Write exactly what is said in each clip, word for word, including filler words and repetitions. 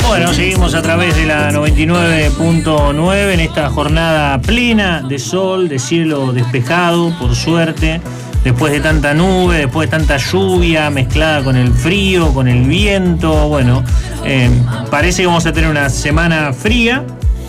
Bueno, seguimos a través de la noventa y nueve punto nueve en esta jornada plena de sol, de cielo despejado, por suerte, después de tanta nube, después de tanta lluvia mezclada con el frío, con el viento. Bueno, eh, parece que vamos a tener una semana fría,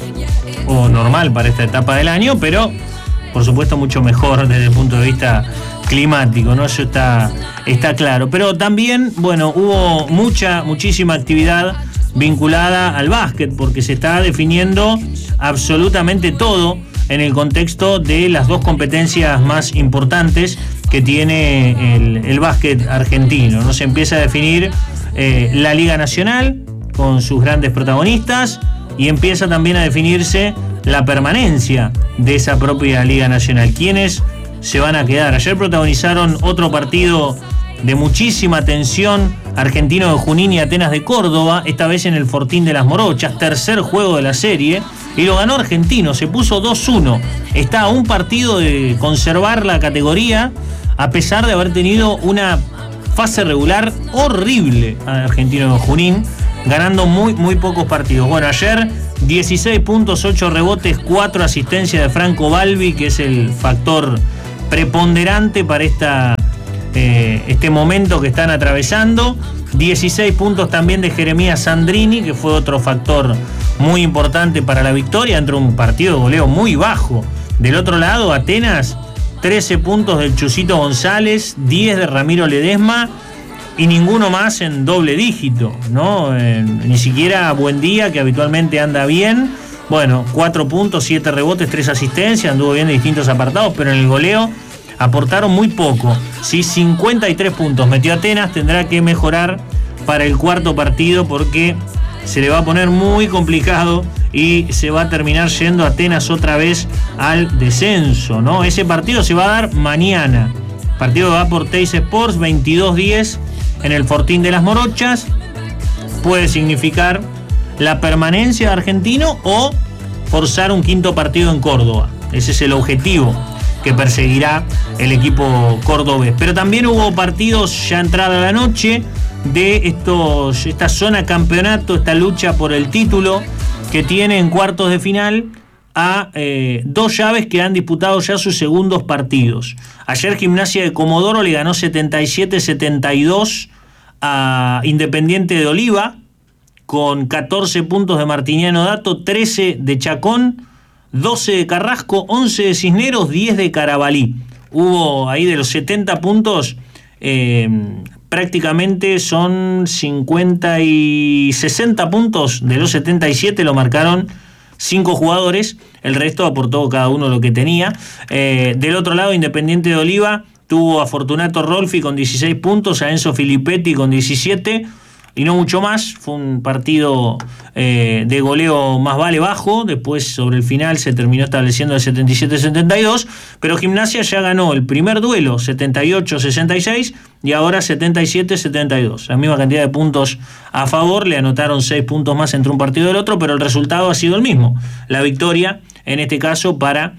o normal para esta etapa del año, pero por supuesto mucho mejor desde el punto de vista climático, ¿no? Eso está, está claro. Pero también, bueno, hubo mucha, muchísima actividad vinculada al básquet, porque se está definiendo absolutamente todo en el contexto de las dos competencias más importantes que tiene el, el básquet argentino, ¿no? Se empieza a definir eh, la Liga Nacional con sus grandes protagonistas y empieza también a definirse la permanencia de esa propia Liga Nacional. ¿Quiénes se van a quedar? Ayer protagonizaron otro partido de muchísima tensión, Argentino de Junín y Atenas de Córdoba, esta vez en el Fortín de las Morochas, tercer juego de la serie, y lo ganó Argentino, se puso dos uno. Está a un partido de conservar la categoría, a pesar de haber tenido una fase regular horrible a Argentino de Junín, ganando muy, muy pocos partidos. Bueno, ayer dieciséis puntos, ocho rebotes, cuatro asistencias de Franco Balbi, que es el factor preponderante para esta, eh, este momento que están atravesando. dieciséis puntos también de Jeremías Sandrini, que fue otro factor muy importante para la victoria, entre un partido de goleo muy bajo. Del otro lado, Atenas, trece puntos del Chusito González, diez de Ramiro Ledesma, y ninguno más en doble dígito, ¿no? Eh, ni siquiera Buendía, que habitualmente anda bien. Bueno, cuatro puntos, siete rebotes, tres asistencias, anduvo bien de distintos apartados, pero en el goleo aportaron muy poco. Sí, cincuenta y tres puntos metió Atenas, tendrá que mejorar para el cuarto partido porque se le va a poner muy complicado y se va a terminar yendo Atenas otra vez al descenso, ¿no? Ese partido se va a dar mañana. Partido va por Teis Sports, veintidós diez en el Fortín de las Morochas. Puede significar la permanencia de Argentino o forzar un quinto partido en Córdoba. Ese es el objetivo que perseguirá el equipo cordobés. Pero también hubo partidos ya entrada la noche de estos, esta zona campeonato, esta lucha por el título que tiene en cuartos de final a eh, dos llaves que han disputado ya sus segundos partidos. Ayer Gimnasia de Comodoro le ganó setenta y siete setenta y dos a Independiente de Oliva, con catorce puntos de Martiniano Dato, trece de Chacón, doce de Carrasco, once de Cisneros, diez de Carabalí. Hubo ahí de los setenta puntos, eh, prácticamente son cincuenta y sesenta puntos de los setenta y siete lo marcaron cinco jugadores, el resto aportó cada uno lo que tenía. Eh, del otro lado, Independiente de Oliva tuvo a Fortunato Rolfi con dieciséis puntos, a Enzo Filippetti con diecisiete, y no mucho más. Fue un partido eh, de goleo más vale bajo. Después, sobre el final, se terminó estableciendo el setenta y siete setenta y dos, pero Gimnasia ya ganó el primer duelo, setenta y ocho sesenta y seis, y ahora setenta y siete setenta y dos. La misma cantidad de puntos a favor, le anotaron seis puntos más entre un partido y el otro, pero el resultado ha sido el mismo. La victoria, en este caso, para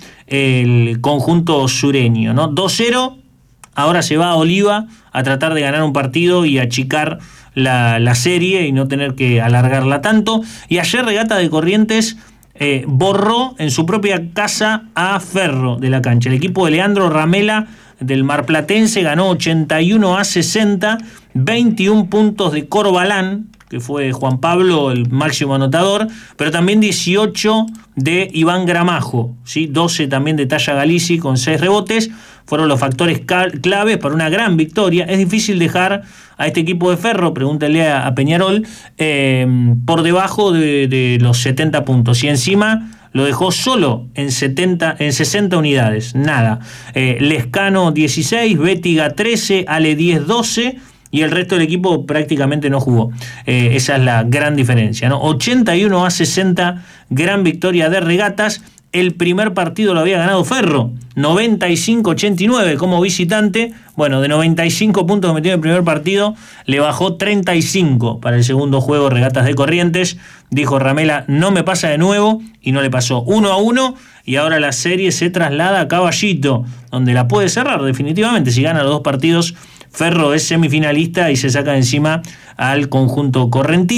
el conjunto sureño, ¿no? dos cero, ahora se va a Oliva a tratar de ganar un partido y achicar La, la serie y no tener que alargarla tanto. Y ayer Regata de Corrientes eh, borró en su propia casa a Ferro de la cancha. El equipo de Leandro Ramela del marplatense ganó ochenta y uno a sesenta, veintiún puntos de Corbalán, que fue Juan Pablo el máximo anotador, pero también dieciocho de Iván Gramajo, ¿sí? doce también de Talla Galici con seis rebotes. Fueron los factores claves para una gran victoria. Es difícil dejar a este equipo de Ferro, pregúntale a, a Peñarol, eh, por debajo de, de los setenta puntos. Y encima lo dejó solo en, setenta, en sesenta unidades. Nada. Eh, Lescano dieciséis, Bétiga trece, Ale diez, doce. Y el resto del equipo prácticamente no jugó. Eh, esa es la gran diferencia, ¿no? ochenta y uno a sesenta, gran victoria de Regatas. El primer partido lo había ganado Ferro, noventa y cinco ochenta y nueve como visitante. Bueno, de noventa y cinco puntos que metió en el primer partido, le bajó treinta y cinco para el segundo juego. Regatas de Corrientes, dijo Ramela, no me pasa de nuevo, y no le pasó. Uno a uno, y ahora la serie se traslada a Caballito, donde la puede cerrar definitivamente. Si gana los dos partidos, Ferro es semifinalista y se saca de encima al conjunto correntino.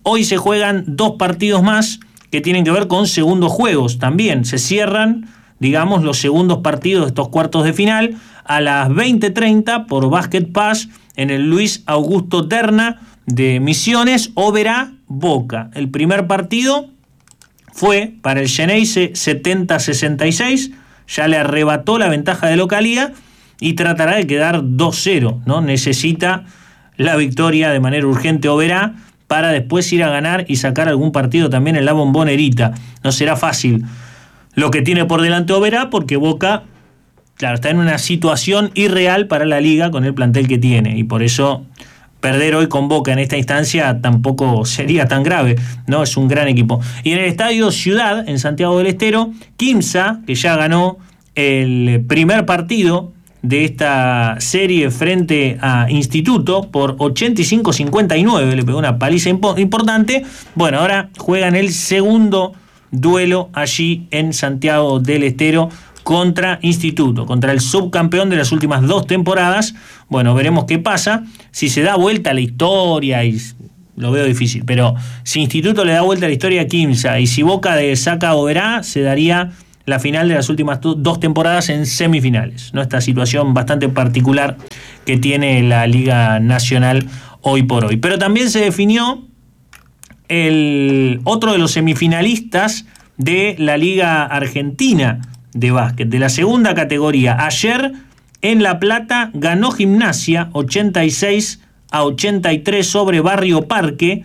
Hoy se juegan dos partidos más que tienen que ver con segundos juegos. También se cierran, digamos, los segundos partidos de estos cuartos de final a las veinte treinta por Basket Pass en el Luis Augusto Terna de Misiones, Oberá Boca. El primer partido fue para el Xeneize setenta a sesenta y seis, ya le arrebató la ventaja de localía y tratará de quedar dos cero, ¿no? Necesita la victoria de manera urgente Oberá para después ir a ganar y sacar algún partido también en la Bombonerita. No será fácil lo que tiene por delante Oberá, porque Boca, claro, está en una situación irreal para la liga con el plantel que tiene, y por eso perder hoy con Boca en esta instancia tampoco sería tan grave, ¿no? Es un gran equipo. Y en el Estadio Ciudad, en Santiago del Estero, Quimsa, que ya ganó el primer partido de esta serie frente a Instituto por ochenta y cinco a cincuenta y nueve, le pegó una paliza impo- importante. Bueno, ahora juegan el segundo duelo allí en Santiago del Estero contra Instituto, contra el subcampeón de las últimas dos temporadas. Bueno, veremos qué pasa, si se da vuelta a la historia, y lo veo difícil, pero si Instituto le da vuelta a la historia a Quimsa y si Boca de saca a Oberá, se daría la final de las últimas dos temporadas en semifinales, ¿no? Esta situación bastante particular que tiene la Liga Nacional hoy por hoy. Pero también se definió el otro de los semifinalistas de la Liga Argentina de básquet, de la segunda categoría. Ayer en La Plata ganó Gimnasia ochenta y seis a ochenta y tres sobre Barrio Parque,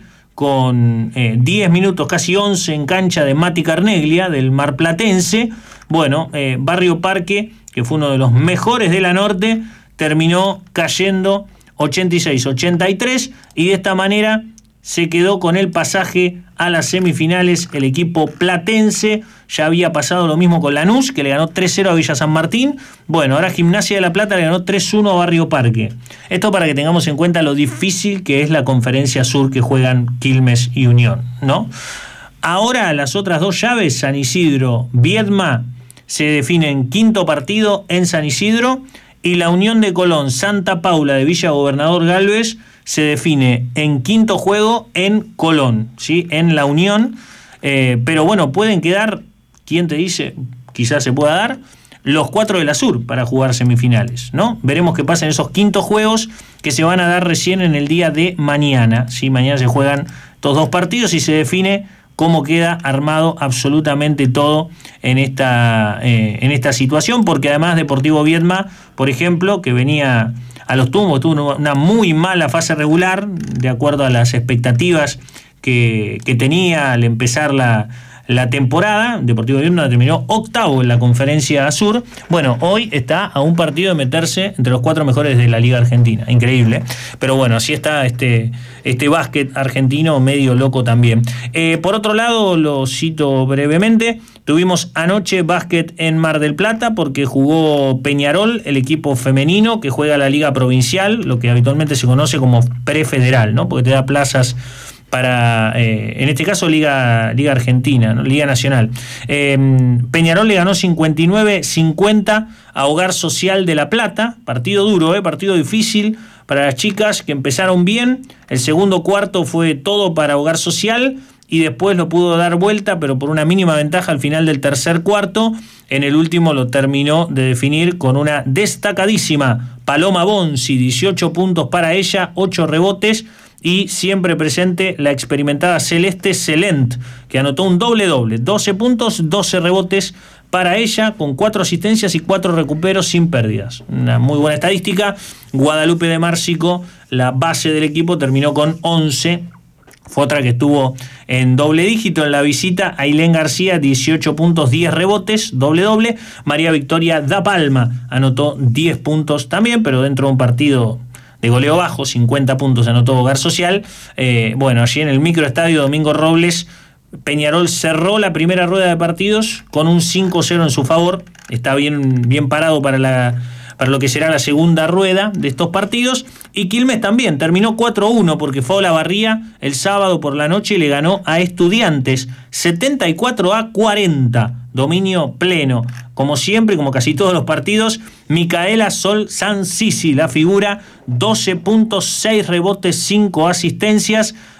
con eh, diez minutos, casi once en cancha de Mati Carneglia, del marplatense. Bueno, eh, Barrio Parque, que fue uno de los mejores de la Norte, terminó cayendo ochenta y seis a ochenta y tres, y de esta manera se quedó con el pasaje a las semifinales el equipo platense. Ya había pasado lo mismo con Lanús, que le ganó tres cero a Villa San Martín. Bueno, ahora Gimnasia de La Plata le ganó tres uno a Barrio Parque. Esto para que tengamos en cuenta lo difícil que es la Conferencia Sur que juegan Quilmes y Unión, ¿no? Ahora las otras dos llaves, San Isidro, Viedma, se definen quinto partido en San Isidro, y la Unión de Colón, Santa Paula de Villa Gobernador Galvez, se define en quinto juego en Colón, ¿sí? En la Unión. Eh, pero bueno, pueden quedar, ¿quién te dice? Quizás se pueda dar los cuatro de la Sur para jugar semifinales, ¿no? Veremos qué pasa en esos quintos juegos que se van a dar recién en el día de mañana, ¿sí? Mañana se juegan estos dos partidos y se define cómo queda armado absolutamente todo en esta, eh, en esta situación, porque además Deportivo Viedma, por ejemplo, que venía a los tumbos, tuvo una muy mala fase regular, de acuerdo a las expectativas que, que tenía al empezar la, la temporada. Deportivo Viedma terminó octavo en la Conferencia Sur. Bueno, hoy está a un partido de meterse entre los cuatro mejores de la Liga Argentina. Increíble. Pero bueno, así está este, este básquet argentino medio loco también. Eh, por otro lado, lo cito brevemente, tuvimos anoche básquet en Mar del Plata porque jugó Peñarol, el equipo femenino que juega la Liga Provincial, lo que habitualmente se conoce como prefederal, ¿no? Porque te da plazas para, eh, en este caso, Liga, Liga Argentina, ¿no? Liga Nacional. Eh, Peñarol le ganó cincuenta y nueve cincuenta a Hogar Social de La Plata. Partido duro, eh, partido difícil para las chicas que empezaron bien. El segundo cuarto fue todo para Hogar Social y después lo pudo dar vuelta, pero por una mínima ventaja al final del tercer cuarto. En el último lo terminó de definir con una destacadísima Paloma Bonzi, dieciocho puntos para ella, ocho rebotes, y siempre presente la experimentada Celeste Celent, que anotó un doble-doble, doce puntos, doce rebotes para ella, con cuatro asistencias y cuatro recuperos sin pérdidas. Una muy buena estadística. Guadalupe de Márcico, la base del equipo, terminó con once. Fue otra que estuvo en doble dígito en la visita. Ailén García, dieciocho puntos, diez rebotes, doble-doble. María Victoria Da Palma anotó diez puntos también, pero dentro de un partido de goleo bajo, cincuenta puntos anotó Hogar Social. Eh, bueno, allí en el microestadio Domingo Robles, Peñarol cerró la primera rueda de partidos con un cinco cero en su favor. Está bien, bien parado para, la, para lo que será la segunda rueda de estos partidos. Y Quilmes también terminó cuatro uno porque fue a Olavarría el sábado por la noche y le ganó a Estudiantes setenta y cuatro a cuarenta. Dominio pleno. Como siempre, como casi todos los partidos, Micaela Sol San Sisi, la figura, doce puntos, seis rebotes, cinco asistencias.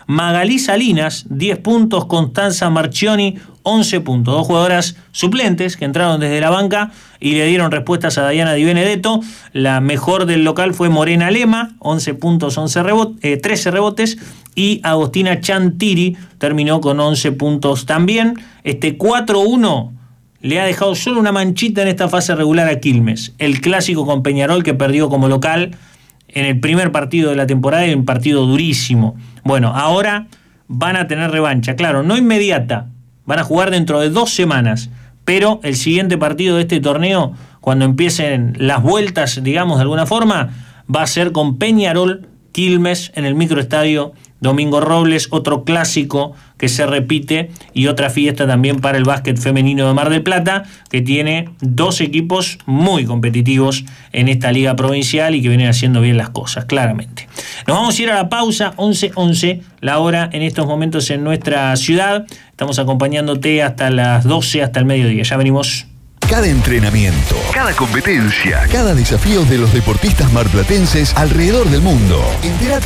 Magalí Salinas, diez puntos. Constanza Marchioni, once puntos. Dos jugadoras suplentes que entraron desde la banca y le dieron respuestas a Dayana Di Benedetto. La mejor del local fue Morena Lema, once puntos, once rebotes, eh, trece rebotes. Y Agostina Chantiri terminó con once puntos también. Este cuatro uno le ha dejado solo una manchita en esta fase regular a Quilmes. El clásico con Peñarol, que perdió como local en el primer partido de la temporada, y un partido durísimo. Bueno, ahora van a tener revancha. Claro, no inmediata. Van a jugar dentro de dos semanas. Pero el siguiente partido de este torneo, cuando empiecen las vueltas, digamos, de alguna forma, va a ser con Peñarol Quilmes en el microestadio Domingo Robles, otro clásico que se repite y otra fiesta también para el básquet femenino de Mar del Plata, que tiene dos equipos muy competitivos en esta liga provincial y que vienen haciendo bien las cosas, claramente. Nos vamos a ir a la pausa, once once, la hora en estos momentos en nuestra ciudad. Estamos acompañándote hasta las doce, hasta el mediodía. Ya venimos. Cada entrenamiento, cada competencia, cada desafío de los deportistas marplatenses alrededor del mundo. Entérate